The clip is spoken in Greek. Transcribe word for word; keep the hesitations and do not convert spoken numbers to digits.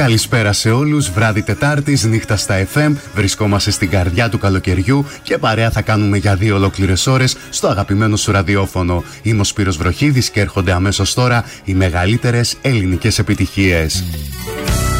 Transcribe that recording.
Καλησπέρα σε όλους, βράδυ Τετάρτης, νύχτα στα εφ εμ. Βρισκόμαστε στην καρδιά του καλοκαιριού και παρέα θα κάνουμε για δύο ολόκληρες ώρες στο αγαπημένο σου ραδιόφωνο. Είμαι ο Σπύρος Βροχίδης και έρχονται αμέσως τώρα οι μεγαλύτερες ελληνικές επιτυχίες.